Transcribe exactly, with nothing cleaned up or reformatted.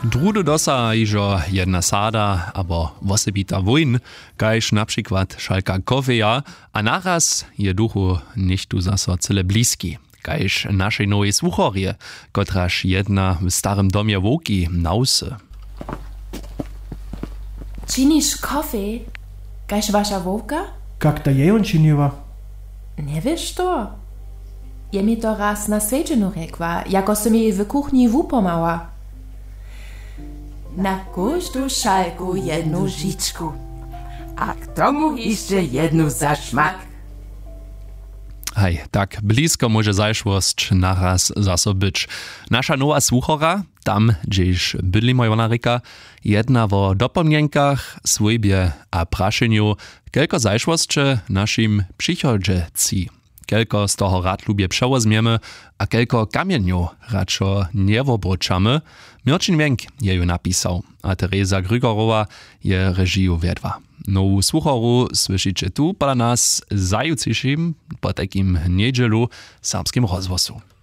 Drudo dosa iżo jedna sada, abo wosebita wojn, kajż na przykład szalka kofeja, a naraz je duchu nicht tu zaso cyle bliski. Kajż naszej nowej słuchorie, kotraż jedna w starym domie wołki nausy. Činiš kofe? Kajž vaša vovka? Kak ta je on činiła? Nie wiesz to? Je mi to raz na svedženu rekła, jako sam jej w kuchni wupomała. Na każdą szalku jedną żiczku, a k tomu jeszcze jedną za szmak. Hej, tak blisko może zajszłość naraz zaso być. Nasza nowa słuchora, tam gdzieś byli moja reka, jedna o dopomnienkach, swojbie a praszeniu, kelko zajszłości naszym przychodzie ci. Kelko z toho rad lubie przewozmiemy, a kelko kamieniu radšo nie wobročamy. Mirčin Wenk je ju napisał, a Teresa Grygorowa je režiju vedła. Nowu słuchoru słyszycie tu po nas zajutrzejszym, po takim niedzielu, serbskim rozwosu.